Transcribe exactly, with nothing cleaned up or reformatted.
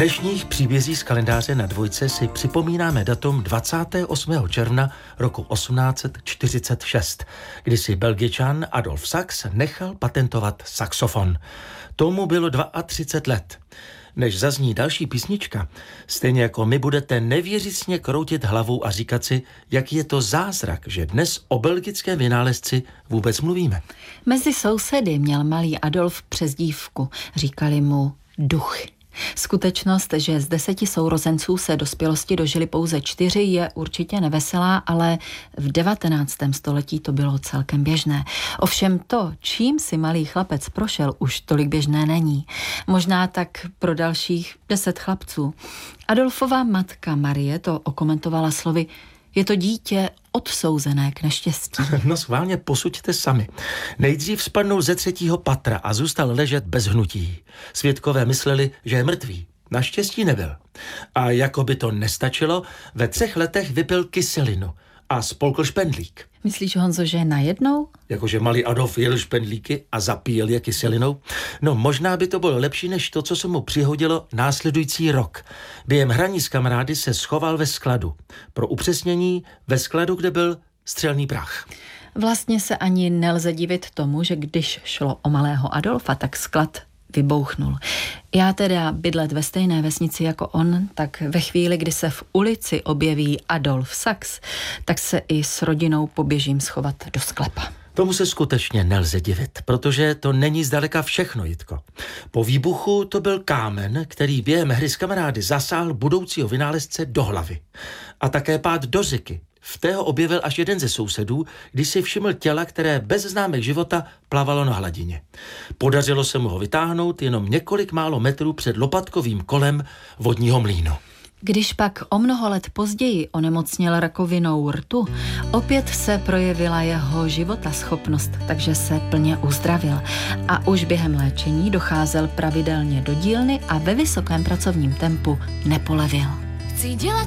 dnešních příbězích z kalendáře na dvojce si připomínáme datum dvacátého osmého června roku osmnáct set čtyřicet šest, kdy si Belgičan Adolf Sax nechal patentovat saxofon. Tomu bylo třicet dva let. Než zazní další písnička, stejně jako my budete nevěřícně kroutit hlavou a říkat si, jaký je to zázrak, že dnes o belgickém vynálezci vůbec mluvíme. Mezi sousedy měl malý Adolf přezdívku, říkali mu Duch. Skutečnost, že z deseti sourozenců se dospělosti dožili pouze čtyři, je určitě neveselá, ale v devatenáctém století to bylo celkem běžné. Ovšem to, čím si malý chlapec prošel, už tolik běžné není. Možná tak pro dalších deset chlapců. Adolfova matka Marie to okomentovala slovy: je to dítě odsouzené k neštěstí. No schválně posuďte sami. Nejdřív spadnul ze třetího patra a zůstal ležet bez hnutí. Svědkové mysleli, že je mrtvý. Naštěstí nebyl. A jako by to nestačilo, ve třech letech vypil kyselinu a spolkl špendlík. Myslíš, Honzo, že najednou? Jakože malý Adolf jel špendlíky a zapíjel je kyselinou? No možná by to bylo lepší než to, co se mu přihodilo následující rok. Během hraní s kamarády se schoval ve skladu. Pro upřesnění, ve skladu, kde byl střelný prach. Vlastně se ani nelze divit tomu, že když šlo o malého Adolfa, tak sklad vybouchnul. Já teda bydlet ve stejné vesnici jako on, tak ve chvíli, kdy se v ulici objeví Adolf Sax, tak se i s rodinou poběžím schovat do sklepa. Tomu se skutečně nelze divit, protože to není zdaleka všechno, Jitko. Po výbuchu to byl kámen, který během hry s kamarády zasáhl budoucího vynálezce do hlavy. A také pád do řeky. V té ho objevil až jeden ze sousedů, když si všiml těla, které bez známek života plavalo na hladině. Podařilo se mu ho vytáhnout jenom několik málo metrů před lopatkovým kolem vodního mlýnu. Když pak o mnoho let později onemocněl rakovinou rtu, opět se projevila jeho životaschopnost, takže se plně uzdravil. A už během léčení docházel pravidelně do dílny a ve vysokém pracovním tempu nepolevil. Chci dělat